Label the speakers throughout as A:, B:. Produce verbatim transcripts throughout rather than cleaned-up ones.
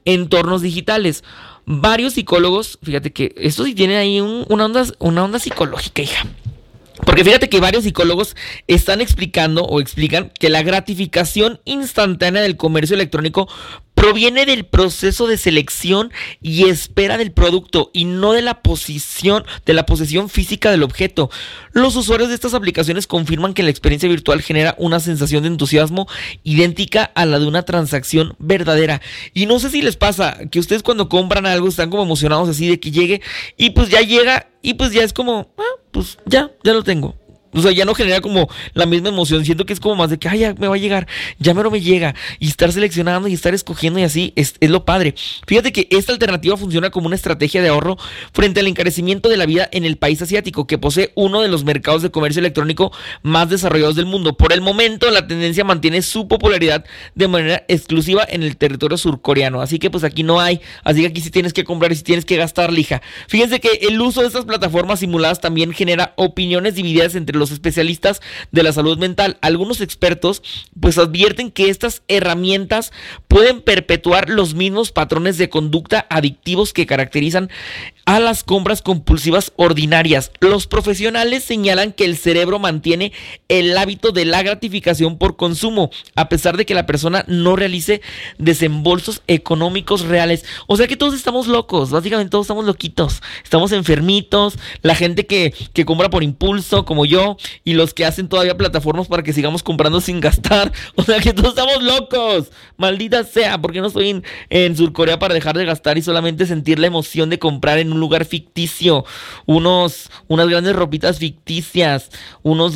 A: entornos digitales. Varios psicólogos, fíjate que esto sí tiene ahí un, una, onda, una onda psicológica, hija. Porque fíjate que varios psicólogos están explicando o explican que la gratificación instantánea del comercio electrónico proviene del proceso de selección y espera del producto y no de la posición, de la posesión física del objeto. Los usuarios de estas aplicaciones confirman que la experiencia virtual genera una sensación de entusiasmo idéntica a la de una transacción verdadera. Y no sé si les pasa que ustedes cuando compran algo están como emocionados así de que llegue y pues ya llega y pues ya es como, ah, pues ya, ya lo tengo. O sea, ya no genera como la misma emoción. Siento que es como más de que, ay, ya me va a llegar, ya mero me llega. Y estar seleccionando y estar escogiendo y así es, es lo padre. Fíjate que esta alternativa funciona como una estrategia de ahorro frente al encarecimiento de la vida en el país asiático, que posee uno de los mercados de comercio electrónico más desarrollados del mundo. Por el momento, la tendencia mantiene su popularidad de manera exclusiva en el territorio surcoreano. Así que pues aquí no hay. Así que aquí sí tienes que comprar y sí tienes que gastar, lija. Fíjense que el uso de estas plataformas simuladas también genera opiniones divididas entre los los especialistas de la salud mental. Algunos expertos pues advierten que estas herramientas pueden perpetuar los mismos patrones de conducta adictivos que caracterizan a las compras compulsivas ordinarias. Los profesionales señalan que el cerebro mantiene el hábito de la gratificación por consumo, a pesar de que la persona no realice desembolsos económicos reales. O sea que todos estamos locos, básicamente todos estamos loquitos, estamos enfermitos, la gente que, que compra por impulso, como yo, y los que hacen todavía plataformas para que sigamos comprando sin gastar. O sea que todos estamos locos, maldita sea. ¿Por qué no estoy en, en Surcorea para dejar de gastar y solamente sentir la emoción de comprar en un lugar ficticio? Unos, unas grandes ropitas ficticias, unos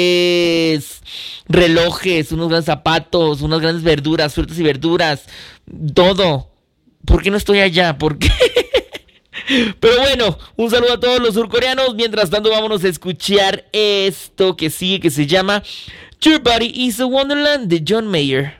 A: grandes relojes, unos grandes zapatos, unas grandes verduras, frutas y verduras, todo. ¿Por qué no estoy allá? ¿Por qué? Pero bueno, un saludo a todos los surcoreanos. Mientras tanto, vámonos a escuchar esto que sigue, que se llama Your Body is a Wonderland de John Mayer.